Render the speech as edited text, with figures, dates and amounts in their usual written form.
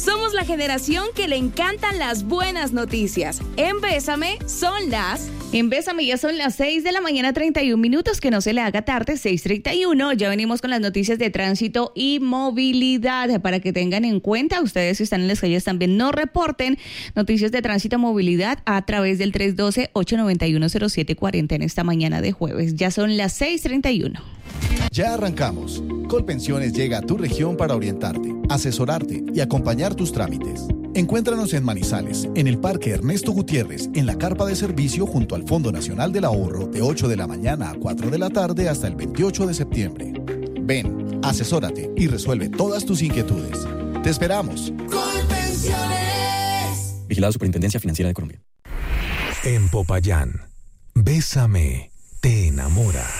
Somos la generación que le encantan las buenas noticias. En Bésame ya son las 6 de la mañana, 31 minutos, que no se le haga tarde, 6:31. Ya venimos con las noticias de tránsito y movilidad para que tengan en cuenta. Ustedes que están en las calles también no reporten noticias de tránsito y movilidad a través del 312-891-0740 en esta mañana de jueves. Ya son las 6:31. Ya arrancamos. Colpensiones llega a tu región para orientarte, asesorarte y acompañar tus trámites. Encuéntranos en Manizales, en el Parque Ernesto Gutiérrez, en la carpa de servicio junto al Fondo Nacional del Ahorro, de 8 de la mañana a 4 de la tarde hasta el 28 de septiembre. Ven, asesórate y resuelve todas tus inquietudes. ¡Te esperamos! Colpensiones. Vigilado Superintendencia Financiera de Colombia. En Popayán, Bésame te enamora.